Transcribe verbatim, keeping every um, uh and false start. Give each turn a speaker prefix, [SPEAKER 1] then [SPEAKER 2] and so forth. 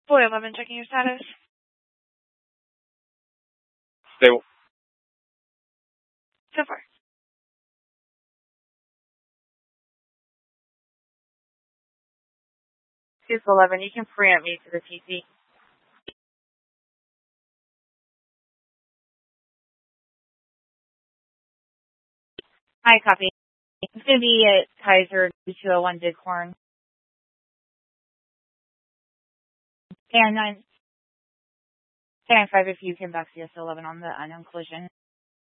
[SPEAKER 1] Boy eleven, checking your status.
[SPEAKER 2] Stable.
[SPEAKER 1] So far. Six eleven, you can preempt me to the T C. Hi, copy. It's going to be at Kaiser two oh one Bighorn. And nine, nine five if you can back C S eleven on the unknown collision.